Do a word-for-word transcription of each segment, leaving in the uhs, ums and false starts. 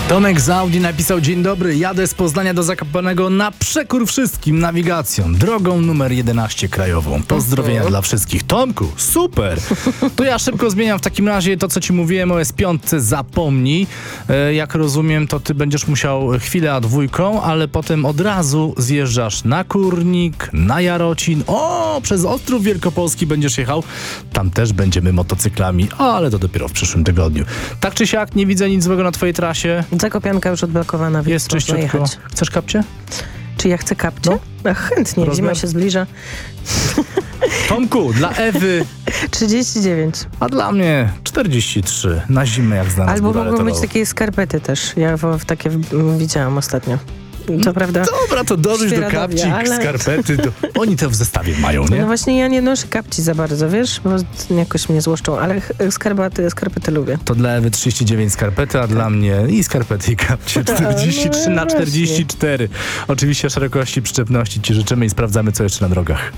Tomek z Audi napisał: dzień dobry, jadę z Poznania do Zakopanego na przekór wszystkim nawigacją, drogą numer jedenaście krajową. Pozdrowienia uh-huh. dla wszystkich. Tomku, super! To ja szybko zmieniam w takim razie to, co ci mówiłem o S pięć. Zapomnij. E, jak rozumiem, to ty będziesz musiał chwilę a dwójką, ale potem od razu zjeżdżasz na Kurnik, na Jarocin. O, przez Ostrów Wielkopolski będziesz jechał. Tam też będziemy motocyklami, ale to dopiero w przyszłym tygodniu. Tak czy siak, nie widzę nic złego na twojej trasie. Zakopianka już odblokowana, więc jest czyściutko. Chcesz kapcie? Czy ja chcę kapcie? No. No, chętnie, Rozmiar? Zima się zbliża. Tomku, dla Ewy trzydzieści dziewięć. A dla mnie czterdzieści trzy. Na zimę jak znalazł. Albo mogą być takie skarpety też. Ja w, w takie w, widziałam ostatnio. To prawda. Dobra, to dorzuć do kapci, ale... skarpety. To... Oni to w zestawie mają, nie? No właśnie ja nie noszę kapci za bardzo, wiesz? Bo jakoś mnie złoszczą, ale skarpety, skarpety lubię. To dla Ewy trzydzieści dziewięć skarpety, a dla mnie i skarpety, i kapcie czterdzieści trzy na czterdzieści cztery. Oczywiście szerokości przyczepności ci życzymy i sprawdzamy, co jeszcze na drogach.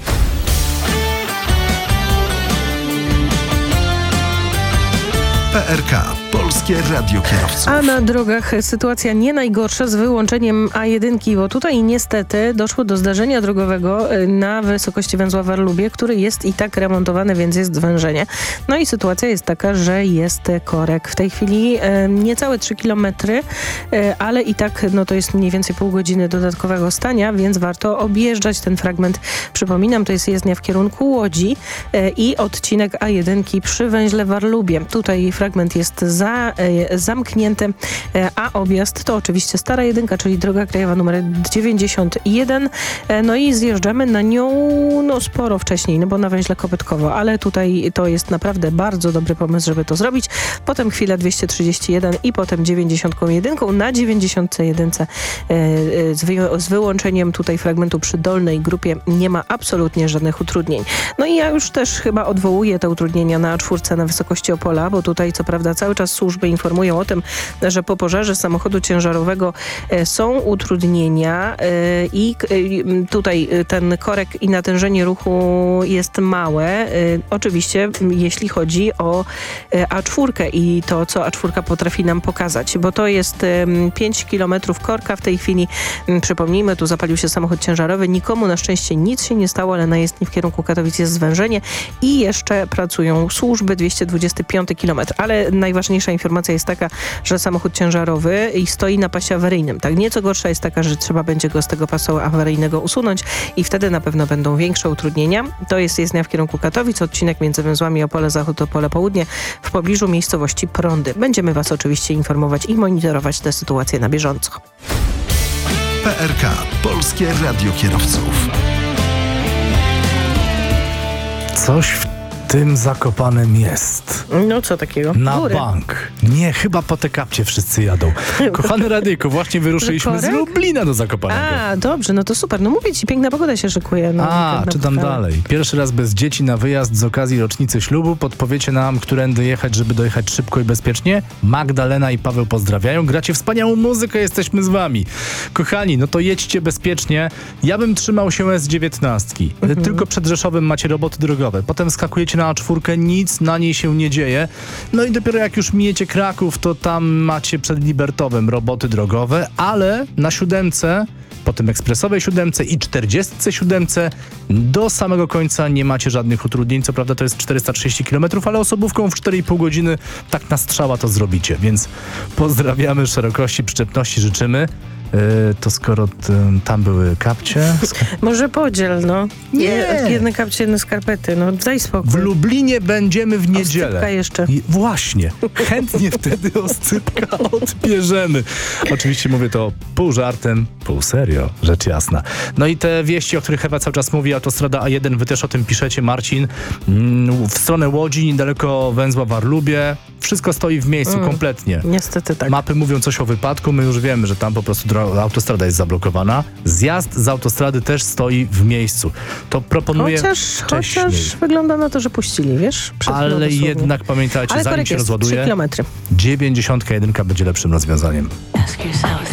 P R K. Polskie Radio Kierowców. A na drogach sytuacja nie najgorsza z wyłączeniem A jeden, bo tutaj niestety doszło do zdarzenia drogowego na wysokości węzła Warlubie, który jest i tak remontowany, więc jest zwężenie. No i sytuacja jest taka, że jest korek. W tej chwili e, niecałe trzy kilometry, e, ale i tak no to jest mniej więcej pół godziny dodatkowego stania, więc warto objeżdżać ten fragment. Przypominam, to jest jezdnia w kierunku Łodzi e, i odcinek A jeden przy węźle Warlubie. Tutaj fragment jest za, e, zamknięty, e, a objazd to oczywiście stara jedynka, czyli droga krajowa numer dziewięćdziesiąt jeden. E, no i zjeżdżamy na nią no sporo wcześniej, no bo na węźle Kopytkowo, ale tutaj to jest naprawdę bardzo dobry pomysł, żeby to zrobić. Potem chwila dwieście trzydzieści jeden i potem dziewięćdziesiąt jeden. Na dziewięćdziesiąt jeden e, e, z, wy, z wyłączeniem tutaj fragmentu przy dolnej grupie nie ma absolutnie żadnych utrudnień. No i ja już też chyba odwołuję te utrudnienia na A cztery na wysokości Opola, bo tutaj co prawda cały czas służby informują o tym, że po pożarze samochodu ciężarowego e, są utrudnienia e, i e, tutaj ten korek i natężenie ruchu jest małe. E, oczywiście jeśli chodzi o e, A cztery i to, co A cztery potrafi nam pokazać, bo to jest e, pięć kilometrów korka w tej chwili. E, przypomnijmy, tu zapalił się samochód ciężarowy. Nikomu na szczęście nic się nie stało, ale na jezdni w kierunku Katowic jest zwężenie i jeszcze pracują służby, dwieście dwudziesty piąty kilometr. Ale najważniejsza informacja jest taka, że samochód ciężarowy i stoi na pasie awaryjnym. Tak, nieco gorsza jest taka, że trzeba będzie go z tego pasu awaryjnego usunąć i wtedy na pewno będą większe utrudnienia. To jest jezdnia w kierunku Katowic, odcinek między węzłami Opole Zachód, Opole Południe w pobliżu miejscowości Prądy. Będziemy was oczywiście informować i monitorować tę sytuację na bieżąco. P R K. Polskie Radio Kierowców. Coś w tym Zakopanem jest. No co takiego? Na Góry. bank. Nie, chyba po te kapcie wszyscy jadą. Kochany radyjko, właśnie wyruszyliśmy z Lublina do Zakopanego. A, dobrze, no to super. No mówię ci, piękna pogoda się szykuje. No, A, czytam dalej. Pierwszy raz bez dzieci na wyjazd z okazji rocznicy ślubu. Podpowiecie nam, którędy jechać, żeby dojechać szybko i bezpiecznie. Magdalena i Paweł pozdrawiają. Gracie wspaniałą muzykę, jesteśmy z wami. Kochani, no to jedźcie bezpiecznie. Ja bym trzymał się S dziewiętnaście. Mhm. Tylko przed Rzeszowem macie roboty drogowe. Potem skakujecie na A cztery, nic na niej się nie dzieje. No i dopiero jak już mijecie Kraków, to tam macie przed Libertowem roboty drogowe, ale na siódemce, potem ekspresowej siódemce i czterdziestce siódemce do samego końca nie macie żadnych utrudnień. Co prawda to jest czterysta trzydzieści kilometrów, ale osobówką w cztery i pół godziny tak na strzała to zrobicie, więc pozdrawiamy, szerokości przyczepności życzymy. Yy, to skoro t, tam były kapcie... Może podziel, no. Nie. Jedne kapcie, jedne skarpety, no daj spokój. W Lublinie będziemy w niedzielę. Oscypka jeszcze. I właśnie. Chętnie wtedy oscypka odbierzemy. Oczywiście mówię to pół żartem, pół serio, rzecz jasna. No i te wieści, o których Ewa cały czas mówi, autostrada A jeden, wy też o tym piszecie, Marcin. W stronę Łodzi, niedaleko węzła Warlubie. Wszystko stoi w miejscu mm, kompletnie. Niestety tak. Mapy mówią coś o wypadku, my już wiemy, że tam po prostu autostrada jest zablokowana. Zjazd z autostrady też stoi w miejscu. To proponuję chociaż, wcześniej. Chociaż wygląda na to, że puścili, wiesz? Przed Ale jednak pamiętajcie, Ale zanim się jest rozładuje, trzy kilometry. dziewięćdziesiąt jeden będzie lepszym rozwiązaniem.